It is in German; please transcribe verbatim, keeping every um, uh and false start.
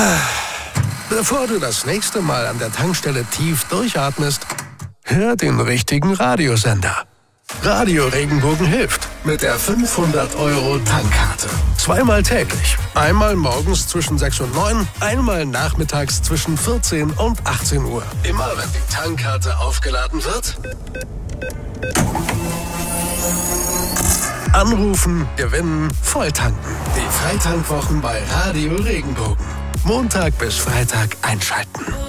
Bevor du das nächste Mal an der Tankstelle tief durchatmest, hör den richtigen Radiosender. Radio Regenbogen hilft mit der fünfhundert Euro Tankkarte. Zweimal täglich. Einmal morgens zwischen sechs und neun, einmal nachmittags zwischen vierzehn und achtzehn Uhr. Immer wenn die Tankkarte aufgeladen wird, anrufen, gewinnen, volltanken. Die Freitankwwochen bei Radio Regenbogen. Montag bis Freitag einschalten.